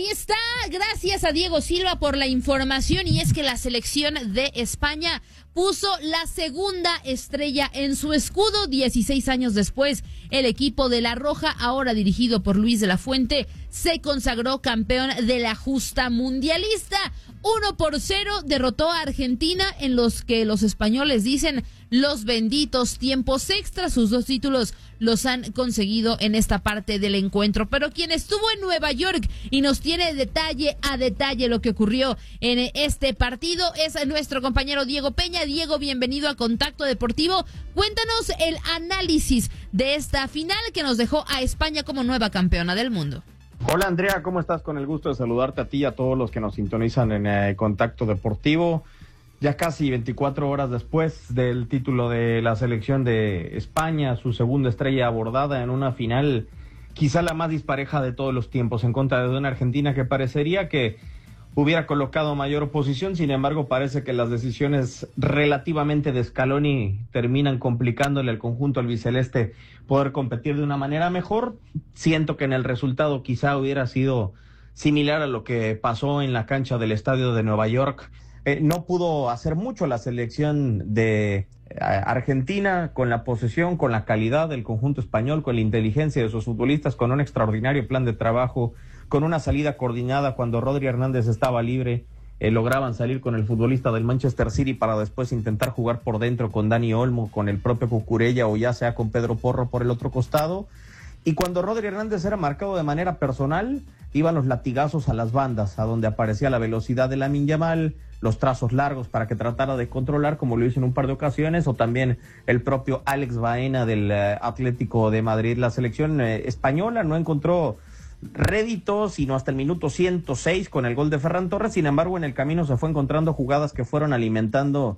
está, gracias a Diego Silva por la información, y es que la selección de España puso la segunda estrella en su escudo 16 años después. El equipo de La Roja, ahora dirigido por Luis de la Fuente, se consagró campeón de la justa mundialista. 1-0 derrotó a Argentina en los que los españoles dicen los benditos tiempos extras. Sus 2 títulos los han conseguido en esta parte del encuentro. Pero quien estuvo en Nueva York y nos tiene detalle a detalle lo que ocurrió en este partido es nuestro compañero Diego Peña. Diego, bienvenido a Contacto Deportivo. Cuéntanos el análisis de esta final que nos dejó a España como nueva campeona del mundo. Hola Andrea, ¿cómo estás? Con el gusto de saludarte a ti y a todos los que nos sintonizan en Contacto Deportivo. Ya casi 24 horas después del título de la selección de España, su segunda estrella abordada en una final quizá la más dispareja de todos los tiempos, en contra de una Argentina que parecería que hubiera colocado mayor oposición. Sin embargo, parece que las decisiones relativamente de Scaloni terminan complicándole al conjunto albiceleste poder competir de una manera mejor. Siento que en el resultado quizá hubiera sido similar a lo que pasó en la cancha del estadio de Nueva York. No pudo hacer mucho la selección de Argentina con la posesión, con la calidad del conjunto español, con la inteligencia de sus futbolistas, con un extraordinario plan de trabajo, con una salida coordinada. Cuando Rodri Hernández estaba libre, lograban salir con el futbolista del Manchester City para después intentar jugar por dentro con Dani Olmo, con el propio Cucurella o ya sea con Pedro Porro por el otro costado. Y cuando Rodri Hernández era marcado de manera personal, iban los latigazos a las bandas, a donde aparecía la velocidad de Lamine Yamal, los trazos largos para que tratara de controlar, como lo hizo en un par de ocasiones, o también el propio Alex Baena del Atlético de Madrid. La selección española no encontró réditos sino hasta el minuto 106 con el gol de Ferran Torres. Sin embargo, en el camino se fue encontrando jugadas que fueron alimentando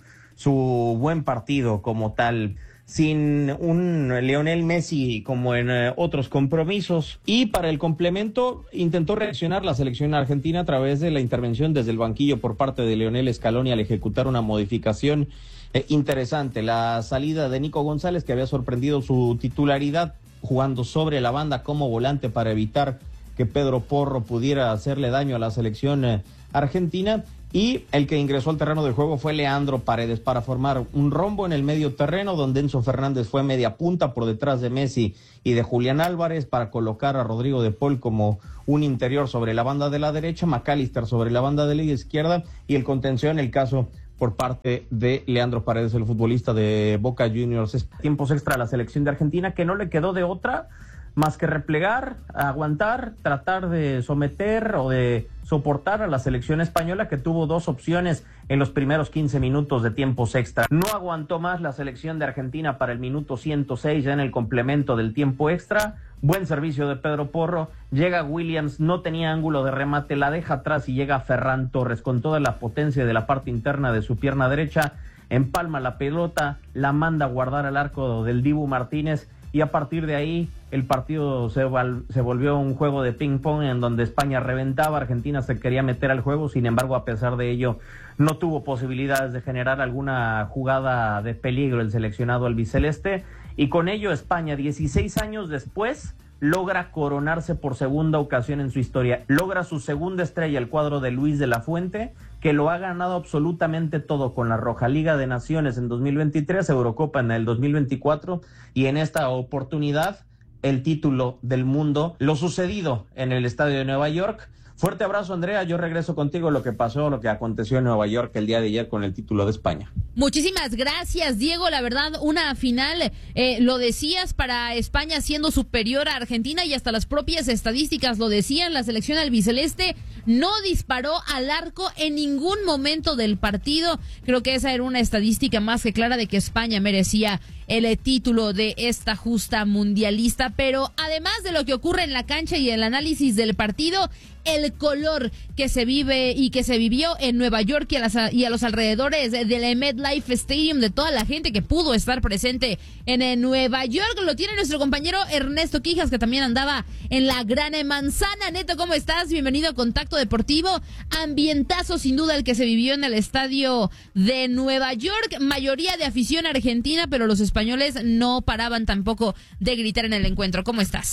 su buen partido como tal, sin un Lionel Messi como en otros compromisos. Y para el complemento intentó reaccionar la selección argentina a través de la intervención desde el banquillo por parte de Lionel Scaloni al ejecutar una modificación interesante. La salida de Nico González, que había sorprendido su titularidad jugando sobre la banda como volante para evitar que Pedro Porro pudiera hacerle daño a la selección argentina. Y el que ingresó al terreno de juego fue Leandro Paredes para formar un rombo en el medio terreno, donde Enzo Fernández fue media punta por detrás de Messi y de Julián Álvarez para colocar a Rodrigo de Paul como un interior sobre la banda de la derecha, McAllister sobre la banda de la izquierda y el contención, el caso por parte de Leandro Paredes, el futbolista de Boca Juniors. Tiempos extra a la selección de Argentina, que no le quedó de otra más que replegar, aguantar, tratar de someter o de soportar a la selección española, que tuvo 2 opciones en los primeros 15 minutos de tiempos extra. No aguantó más la selección de Argentina para el minuto 106, ya en el complemento del tiempo extra. Buen servicio de Pedro Porro, llega Williams, no tenía ángulo de remate, la deja atrás y llega Ferran Torres con toda la potencia de la parte interna de su pierna derecha, empalma la pelota, la manda a guardar al arco del Dibu Martínez, y a partir de ahí el partido se volvió un juego de ping pong en donde España reventaba, Argentina se quería meter al juego. Sin embargo, a pesar de ello, no tuvo posibilidades de generar alguna jugada de peligro el seleccionado albiceleste, y con ello España, 16 años después, logra coronarse por segunda ocasión en su historia, logra su segunda estrella, el cuadro de Luis de la Fuente, que lo ha ganado absolutamente todo con la Roja: Liga de Naciones en 2023, Eurocopa en el 2024 y en esta oportunidad el título del mundo, lo sucedido en el estadio de Nueva York. Fuerte abrazo, Andrea, yo regreso contigo lo que pasó, lo que aconteció en Nueva York el día de ayer con el título de España. Muchísimas gracias, Diego. La verdad, una final, lo decías, para España siendo superior a Argentina, y hasta las propias estadísticas lo decían. La selección albiceleste no disparó al arco en ningún momento del partido. Creo que esa era una estadística más que clara de que España merecía el título de esta justa mundialista. Pero además de lo que ocurre en la cancha y el análisis del partido, el color que se vive y que se vivió en Nueva York y a los alrededores del MetLife Stadium, de toda la gente que pudo estar presente en Nueva York, lo tiene nuestro compañero Ernesto Quijas, que también andaba en la Gran Manzana. Neto, ¿cómo estás? Bienvenido a Contacto Deportivo. Ambientazo sin duda el que se vivió en el estadio de Nueva York, mayoría de afición argentina, pero los españoles no paraban tampoco de gritar en el encuentro. ¿Cómo estás?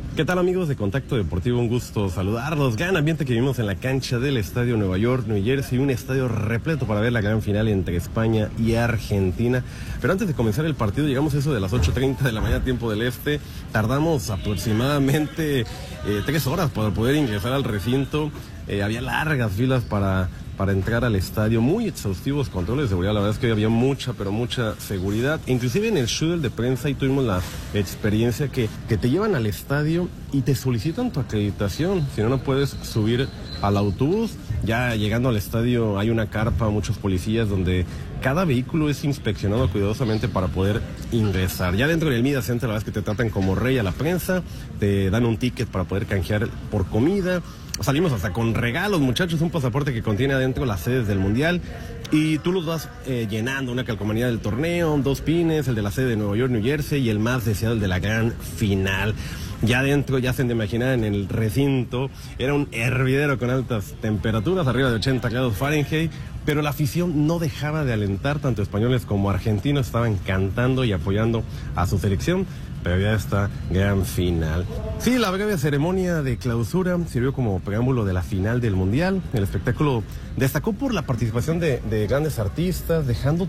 ¿Qué tal, amigos de Contacto Deportivo? Un gusto saludarlos. Gran ambiente que vimos en la cancha del Estadio Nueva York, New Jersey, un estadio repleto para ver la gran final entre España y Argentina. Pero antes de comenzar el partido, llegamos a eso de las 8:30 de la mañana, tiempo del este. Tardamos aproximadamente 3 horas para poder ingresar al recinto. Había largas filas para entrar al estadio, muy exhaustivos controles de seguridad. La verdad es que había mucha, pero mucha seguridad. Inclusive en el shuttle de prensa ahí tuvimos la experiencia que te llevan al estadio y te solicitan tu acreditación, si no, no puedes subir al autobús. Ya llegando al estadio hay una carpa, muchos policías, donde cada vehículo es inspeccionado cuidadosamente para poder ingresar. Ya dentro del Media Center, la verdad es que te tratan como rey a la prensa, te dan un ticket para poder canjear por comida. Salimos hasta con regalos, muchachos, un pasaporte que contiene adentro las sedes del Mundial y tú los vas llenando, una calcomanía del torneo, 2 pines, el de la sede de Nueva York, New Jersey y el más deseado, el de la gran final. Ya adentro, ya se han de imaginar, en el recinto, era un hervidero con altas temperaturas, arriba de 80 grados Fahrenheit, pero la afición no dejaba de alentar, tanto españoles como argentinos estaban cantando y apoyando a su selección. Pero ya esta gran final. Sí, la breve ceremonia de clausura sirvió como preámbulo de la final del Mundial. El espectáculo destacó por la participación de grandes artistas, dejando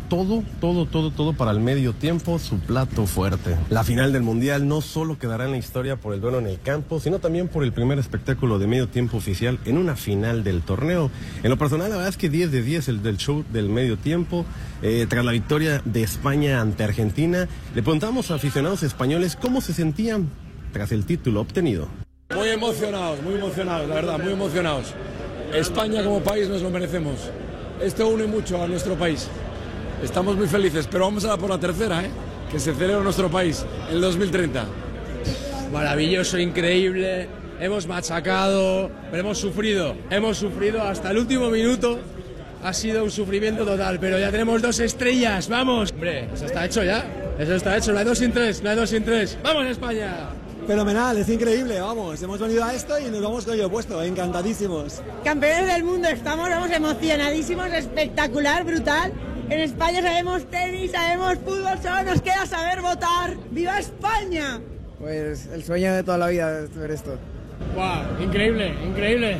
todo para el medio tiempo, su plato fuerte. La final del Mundial no solo quedará en la historia por el duelo en el campo, sino también por el primer espectáculo de medio tiempo oficial en una final del torneo. En lo personal, la verdad es que 10 de 10 el del show del medio tiempo. Tras la victoria de España ante Argentina, le preguntamos a aficionados españoles cómo se sentían tras el título obtenido. Muy emocionados, la verdad, muy emocionados. España como país nos lo merecemos. Esto une mucho a nuestro país. Estamos muy felices, pero vamos a por la tercera, que se celebre en nuestro país, en el 2030. Maravilloso, increíble, hemos machacado, pero hemos sufrido hasta el último minuto. Ha sido un sufrimiento total, pero ya tenemos 2 estrellas, ¡vamos! Hombre, eso está hecho ya, no hay 2 sin 3, ¡vamos España! Fenomenal, es increíble, vamos, hemos venido a esto y nos vamos con ello puesto, encantadísimos. Campeones del mundo, estamos emocionadísimos, espectacular, brutal. En España sabemos tenis, sabemos fútbol, solo nos queda saber votar. ¡Viva España! Pues el sueño de toda la vida es ver esto. ¡Wow! Increíble, increíble,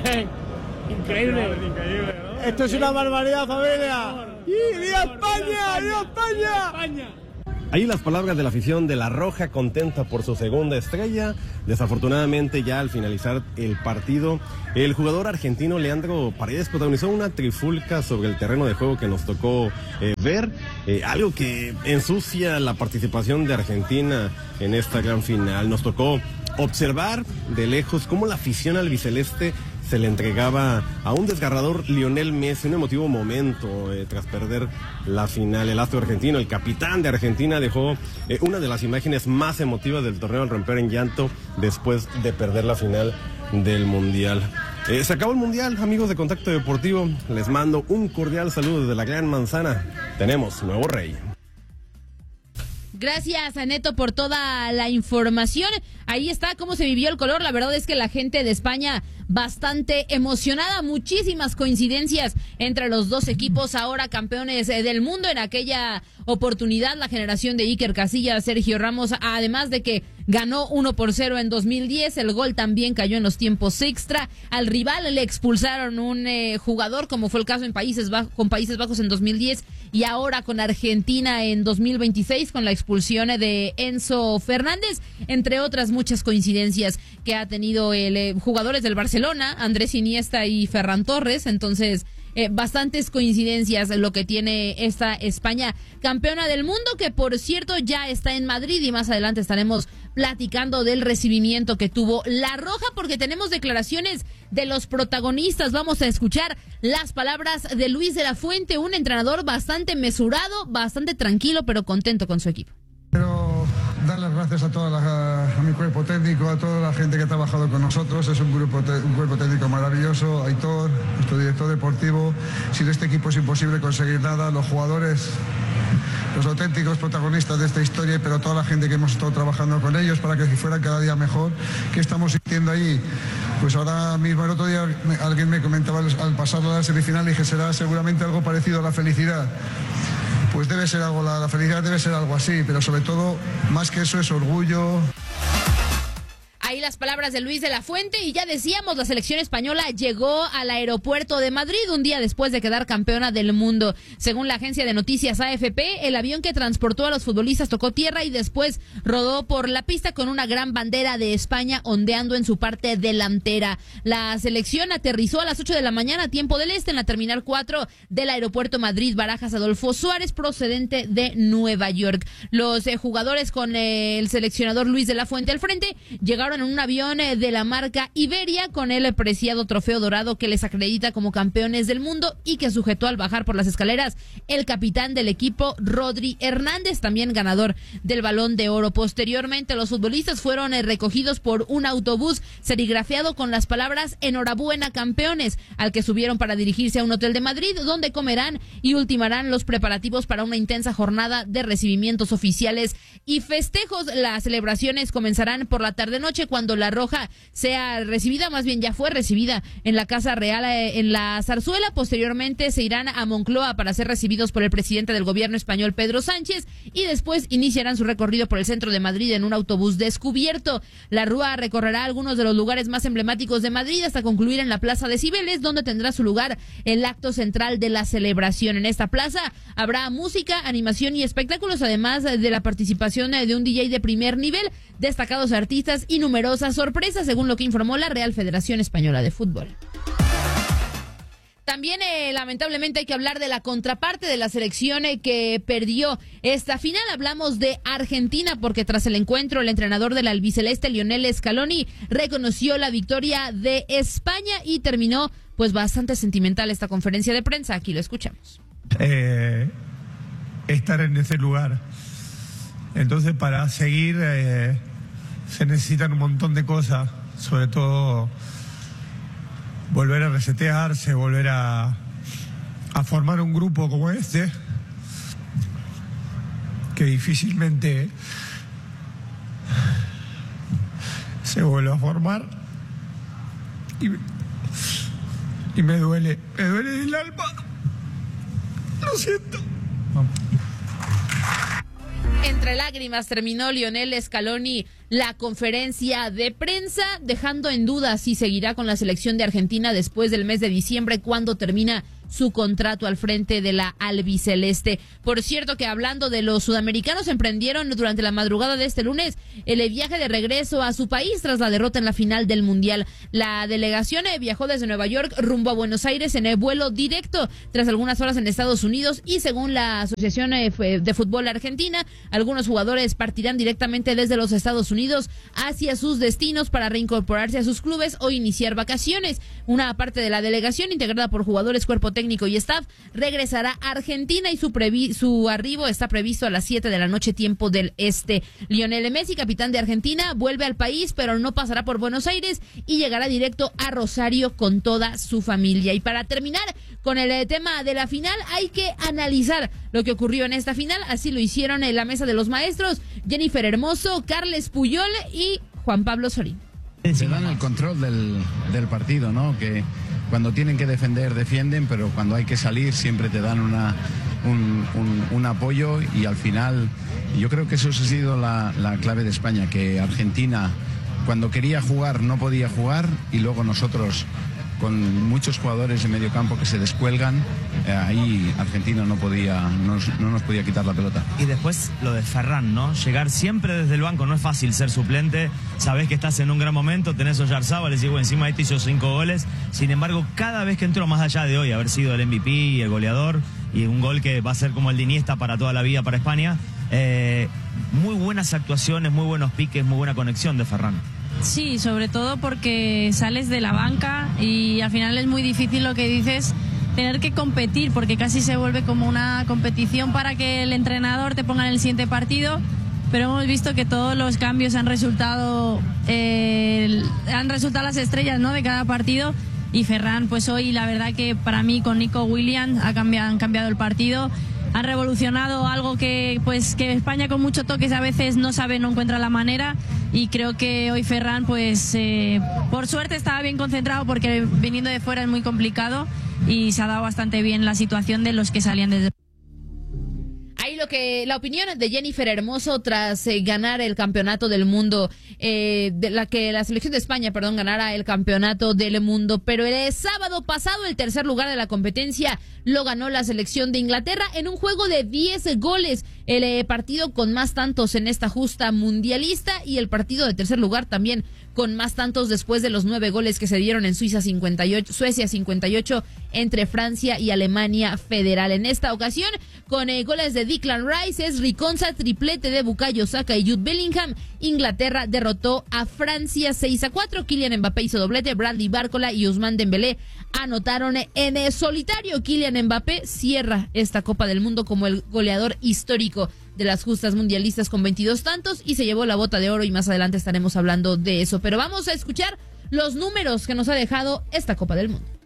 ¿no? Esto es una barbaridad, familia. ¡Viva España! ¡Viva España! Ahí las palabras de la afición de La Roja, contenta por su segunda estrella. Desafortunadamente, ya al finalizar el partido, el jugador argentino Leandro Paredes protagonizó una trifulca sobre el terreno de juego que nos tocó ver, algo que ensucia la participación de Argentina en esta gran final. Nos tocó observar de lejos cómo la afición albiceleste se le entregaba a un desgarrador Lionel Messi, un emotivo momento tras perder la final. El astro argentino, el capitán de Argentina, dejó una de las imágenes más emotivas del torneo al romper en llanto después de perder la final del Mundial. Se acabó el Mundial, amigos de Contacto Deportivo. Les mando un cordial saludo desde la Gran Manzana. Tenemos nuevo rey. Gracias, Neto, por toda la información. Ahí está cómo se vivió el color. La verdad es que la gente de España bastante emocionada. Muchísimas coincidencias entre los dos equipos, ahora campeones del mundo. En aquella oportunidad, la generación de Iker Casillas, Sergio Ramos, además de que ganó 1-0 en 2010, el gol también cayó en los tiempos extra. Al rival le expulsaron un jugador, como fue el caso con Países Bajos en 2010, y ahora con Argentina en 2026, con la expulsión de Enzo Fernández, entre otras muchas coincidencias que ha tenido el jugadores del Barcelona, Andrés Iniesta y Ferran Torres. Entonces, bastantes coincidencias lo que tiene esta España campeona del mundo, que por cierto ya está en Madrid, y más adelante estaremos platicando del recibimiento que tuvo La Roja, porque tenemos declaraciones de los protagonistas. Vamos a escuchar las palabras de Luis de la Fuente, un entrenador bastante mesurado, bastante tranquilo, pero contento con su equipo. Pero dar las gracias a mi cuerpo técnico, a toda la gente que ha trabajado con nosotros. Es un cuerpo técnico maravilloso. Aitor, nuestro director deportivo. Sin este equipo es imposible conseguir nada. Los jugadores, los auténticos protagonistas de esta historia, pero toda la gente que hemos estado trabajando con ellos para que fuera cada día mejor. ¿Qué estamos sintiendo ahí? Pues ahora mismo, el otro día alguien me comentaba al pasar a la semifinal, dije, será seguramente algo parecido a la felicidad. Pues debe ser algo, la felicidad debe ser algo así, pero sobre todo, más que eso, es orgullo. Ahí las palabras de Luis de la Fuente, y ya decíamos, la selección española llegó al aeropuerto de Madrid un día después de quedar campeona del mundo. Según la agencia de noticias AFP, el avión que transportó a los futbolistas tocó tierra y después rodó por la pista con una gran bandera de España ondeando en su parte delantera. La selección aterrizó a las 8 de la mañana, tiempo del este, en la terminal 4 del aeropuerto Madrid Barajas Adolfo Suárez, procedente de Nueva York. Los jugadores, con el seleccionador Luis de la Fuente al frente, llegaron en un avión de la marca Iberia con el preciado trofeo dorado que les acredita como campeones del mundo y que sujetó al bajar por las escaleras el capitán del equipo, Rodri Hernández, también ganador del Balón de Oro. Posteriormente, los futbolistas fueron recogidos por un autobús serigrafiado con las palabras "Enhorabuena, campeones", al que subieron para dirigirse a un hotel de Madrid, donde comerán y ultimarán los preparativos para una intensa jornada de recibimientos oficiales y festejos. Las celebraciones comenzarán por la tarde-noche, cuando la Roja sea recibida, más bien ya fue recibida en la Casa Real en la Zarzuela. Posteriormente se irán a Moncloa para ser recibidos por el presidente del gobierno español, Pedro Sánchez, y después iniciarán su recorrido por el centro de Madrid en un autobús descubierto. La Rúa recorrerá algunos de los lugares más emblemáticos de Madrid hasta concluir en la Plaza de Cibeles, donde tendrá su lugar el acto central de la celebración. En esta plaza habrá música, animación y espectáculos, además de la participación de un DJ de primer nivel, destacados artistas y numerosas sorpresas, según lo que informó la Real Federación Española de Fútbol. También lamentablemente hay que hablar de la contraparte de la selección que perdió esta final. Hablamos de Argentina, porque tras el encuentro el entrenador del albiceleste, Lionel Scaloni, reconoció la victoria de España y terminó pues bastante sentimental esta conferencia de prensa. Aquí lo escuchamos. Estar en ese lugar. Entonces, para seguir se necesitan un montón de cosas, sobre todo volver a resetearse, volver a formar un grupo como este, que difícilmente se vuelve a formar, y me duele el alma, lo siento. Entre lágrimas terminó Lionel Scaloni la conferencia de prensa, dejando en duda si seguirá con la selección de Argentina después del mes de diciembre, cuando termina su contrato al frente de la albiceleste. Por cierto, que hablando de los sudamericanos, emprendieron durante la madrugada de este lunes el viaje de regreso a su país tras la derrota en la final del Mundial. La delegación viajó desde Nueva York rumbo a Buenos Aires en el vuelo directo, tras algunas horas en Estados Unidos, y según la Asociación de Fútbol Argentina, algunos jugadores partirán directamente desde los Estados Unidos hacia sus destinos para reincorporarse a sus clubes o iniciar vacaciones. Una parte de la delegación, integrada por jugadores, cuerpo técnico y staff, regresará a Argentina, y su arribo está previsto a las 7 de la noche, tiempo del este. Lionel Messi, capitán de Argentina, vuelve al país, pero no pasará por Buenos Aires y llegará directo a Rosario con toda su familia. Y para terminar con el tema de la final, hay que analizar lo que ocurrió en esta final. Así lo hicieron en la mesa de los maestros Jennifer Hermoso, Carles Puyol y Juan Pablo Sorín. Se dan el control del partido, ¿no? Que cuando tienen que defender, defienden, pero cuando hay que salir siempre te dan un apoyo, y al final yo creo que eso ha sido la clave de España, que Argentina cuando quería jugar no podía jugar, y luego nosotros, con muchos jugadores en medio campo que se descuelgan, ahí Argentina no nos podía quitar la pelota. Y después lo de Ferran, ¿no? Llegar siempre desde el banco, no es fácil ser suplente, sabés que estás en un gran momento, tenés a Oyarzabal, les digo, encima este hizo 5 goles, sin embargo, cada vez que entró, más allá de hoy haber sido el MVP y el goleador, y un gol que va a ser como el de Iniesta para toda la vida para España, muy buenas actuaciones, muy buenos piques, muy buena conexión de Ferran. Sí, sobre todo porque sales de la banca y al final es muy difícil, lo que dices, tener que competir, porque casi se vuelve como una competición para que el entrenador te ponga en el siguiente partido, pero hemos visto que todos los cambios han resultado las estrellas, ¿no?, de cada partido, y Ferran, pues hoy la verdad que para mí con Nico Williams han cambiado el partido. Han revolucionado algo que España, con muchos toques, a veces no encuentra la manera, y creo que hoy Ferran, pues por suerte estaba bien concentrado, porque viniendo de fuera es muy complicado, y se ha dado bastante bien la situación de los que salían desde. Ahí la opinión de Jennifer Hermoso tras ganar el campeonato del mundo, la selección de España, ganara el campeonato del mundo, pero el sábado pasado el tercer lugar de la competencia lo ganó la selección de Inglaterra en un juego de 10 goles, el partido con más tantos en esta justa mundialista y el partido de tercer lugar también con más tantos después de los 9 goles que se dieron en Suecia 58 entre Francia y Alemania Federal. En esta ocasión, con goles de Declan Rice, Ezri Konsa, triplete de Bukayo Saka y Jude Bellingham, Inglaterra derrotó a Francia 6-4. Kylian Mbappé hizo doblete, Bradley Barcola y Ousmane Dembélé anotaron en el solitario. Kylian Mbappé cierra esta Copa del Mundo como el goleador histórico de las justas mundialistas con 22 tantos y se llevó la bota de oro, y más adelante estaremos hablando de eso. Pero vamos a escuchar los números que nos ha dejado esta Copa del Mundo.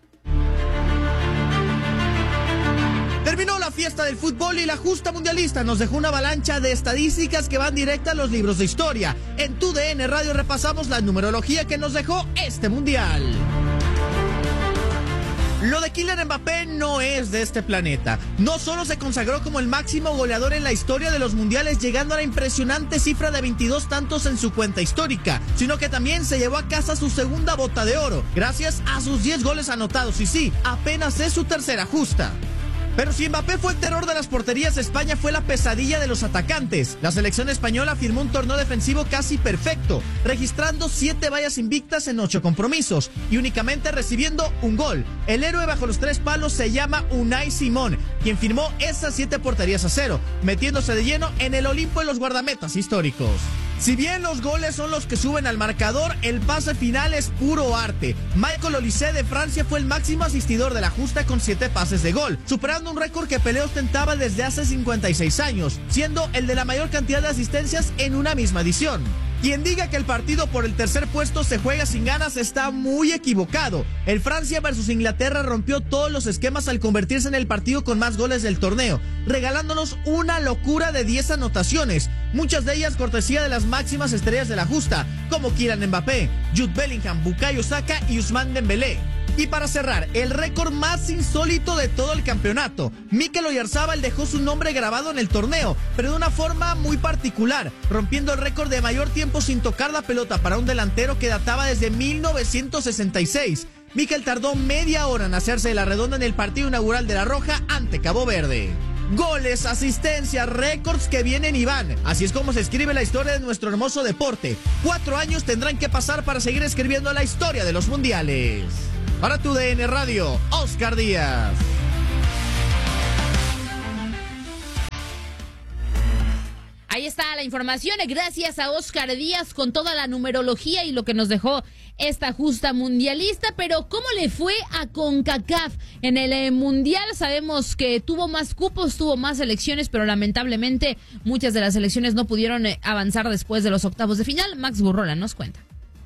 Terminó la fiesta del fútbol y la justa mundialista nos dejó una avalancha de estadísticas que van directa a los libros de historia. En TUDN Radio repasamos la numerología que nos dejó este mundial. Lo de Kylian Mbappé no es de este planeta. No solo se consagró como el máximo goleador en la historia de los mundiales, llegando a la impresionante cifra de 22 tantos en su cuenta histórica, sino que también se llevó a casa su segunda bota de oro, gracias a sus 10 goles anotados. Y sí, apenas es su tercera justa. Pero si Mbappé fue el terror de las porterías, España fue la pesadilla de los atacantes. La selección española firmó un torneo defensivo casi perfecto, registrando 7 vallas invictas en 8 compromisos y únicamente recibiendo un gol. El héroe bajo los 3 palos se llama Unai Simón, quien firmó esas 7 porterías a 0, metiéndose de lleno en el Olimpo de los guardametas históricos. Si bien los goles son los que suben al marcador, el pase final es puro arte. Michael Olise de Francia fue el máximo asistidor de la justa con 7 pases de gol, superando un récord que Pelé ostentaba desde hace 56 años, siendo el de la mayor cantidad de asistencias en una misma edición. Quien diga que el partido por el tercer puesto se juega sin ganas está muy equivocado. El Francia versus Inglaterra rompió todos los esquemas al convertirse en el partido con más goles del torneo, regalándonos una locura de 10 anotaciones, muchas de ellas cortesía de las máximas estrellas de la justa, como Kylian Mbappé, Jude Bellingham, Bukayo Saka y Ousmane Dembélé. Y para cerrar, el récord más insólito de todo el campeonato, Mikel Oyarzabal dejó su nombre grabado en el torneo, pero de una forma muy particular, rompiendo el récord de mayor tiempo sin tocar la pelota para un delantero que databa desde 1966. Mikel tardó media hora en hacerse de la redonda en el partido inaugural de La Roja ante Cabo Verde. Goles, asistencias, récords que vienen y van. Así es como se escribe la historia de nuestro hermoso deporte. 4 años tendrán que pasar para seguir escribiendo la historia de los mundiales. Para TUDN Radio, Oscar Díaz. Ahí está la información, gracias a Oscar Díaz con toda la numerología y lo que nos dejó esta justa mundialista. Pero ¿cómo le fue a CONCACAF en el mundial? Sabemos que tuvo más cupos, tuvo más selecciones, pero lamentablemente muchas de las selecciones no pudieron avanzar después de los octavos de final. Max Burrola nos cuenta.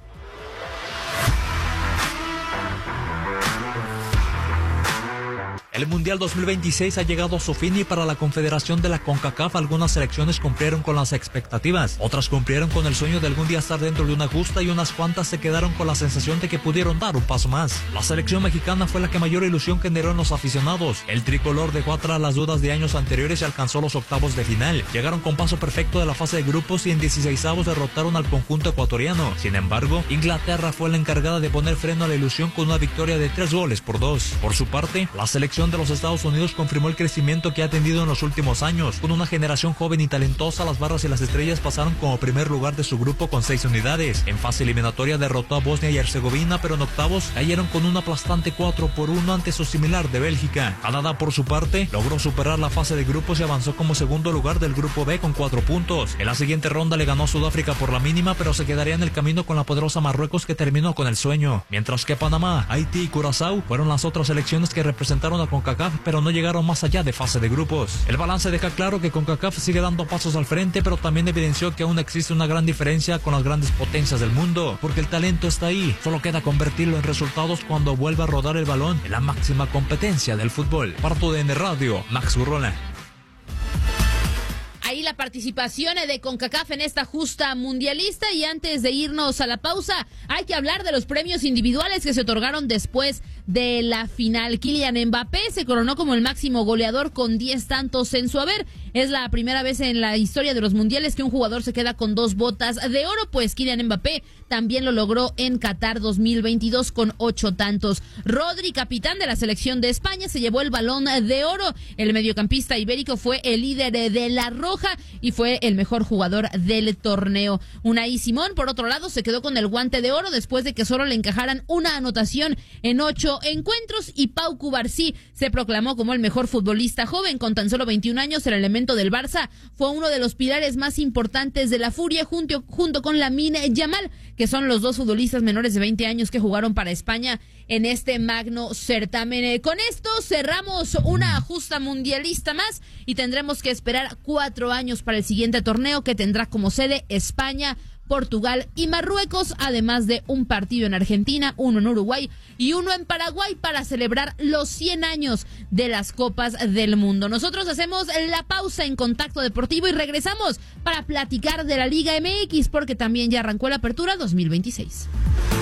El Mundial 2026 ha llegado a su fin y para la Confederación de la CONCACAF algunas selecciones cumplieron con las expectativas, otras cumplieron con el sueño de algún día estar dentro de una justa y unas cuantas se quedaron con la sensación de que pudieron dar un paso más. La selección mexicana fue la que mayor ilusión generó en los aficionados. El tricolor dejó atrás las dudas de años anteriores y alcanzó los octavos de final. Llegaron con paso perfecto de la fase de grupos y en 16avos derrotaron al conjunto ecuatoriano. Sin embargo, Inglaterra fue la encargada de poner freno a la ilusión con una victoria de 3-2. Por su parte, la selección de los Estados Unidos confirmó el crecimiento que ha tenido en los últimos años. Con una generación joven y talentosa, las Barras y las Estrellas pasaron como primer lugar de su grupo con 6 unidades. En fase eliminatoria derrotó a Bosnia y Herzegovina, pero en octavos cayeron con un aplastante 4-1 ante su similar de Bélgica. Canadá, por su parte, logró superar la fase de grupos y avanzó como segundo lugar del grupo B con 4 puntos. En la siguiente ronda le ganó a Sudáfrica por la mínima, pero se quedaría en el camino con la poderosa Marruecos, que terminó con el sueño. Mientras que Panamá, Haití y Curazao fueron las otras selecciones que representaron a CONCACAF, pero no llegaron más allá de fase de grupos. El balance deja claro que CONCACAF sigue dando pasos al frente, pero también evidenció que aún existe una gran diferencia con las grandes potencias del mundo, porque el talento está ahí, solo queda convertirlo en resultados cuando vuelva a rodar el balón en la máxima competencia del fútbol. Para TUDN Radio, Max Burrola. Ahí la participación de CONCACAF en esta justa mundialista. Y antes de irnos a la pausa, hay que hablar de los premios individuales que se otorgaron después de la final. Kylian Mbappé se coronó como el máximo goleador con 10 tantos en su haber. Es la primera vez en la historia de los mundiales que un jugador se queda con 2 botas de oro, pues Kylian Mbappé también lo logró en Qatar 2022 con 8 tantos. Rodri, capitán de la selección de España, se llevó el Balón de Oro. El mediocampista ibérico fue el líder de la Roja y fue el mejor jugador del torneo. Unai Simón, por otro lado, se quedó con el Guante de Oro después de que solo le encajaran una anotación en 8 encuentros, y Pau Cubarsí se proclamó como el mejor futbolista joven. Con tan solo 21 años, el elemento del Barça fue uno de los pilares más importantes de la Furia junto con Lamine Yamal, que son los 2 futbolistas menores de 20 años que jugaron para España en este magno certamen. Con esto cerramos una justa mundialista más y tendremos que esperar 4 años para el siguiente torneo, que tendrá como sede España, Portugal y Marruecos, además de un partido en Argentina, uno en Uruguay y uno en Paraguay, para celebrar los 100 años de las Copas del Mundo. Nosotros hacemos la pausa en Contacto Deportivo y regresamos para platicar de la Liga MX, porque también ya arrancó la apertura 2026.